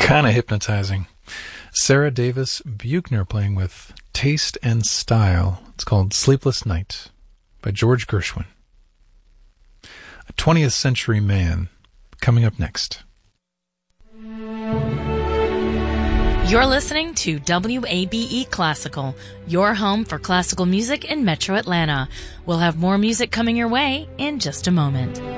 Kind of hypnotizing. Sarah Davis Buchner playing with Taste and Style. It's called Sleepless Night by George Gershwin. A 20th Century Man coming up next. You're listening to WABE Classical, your home for classical music in Metro Atlanta. We'll have more music coming your way in just a moment.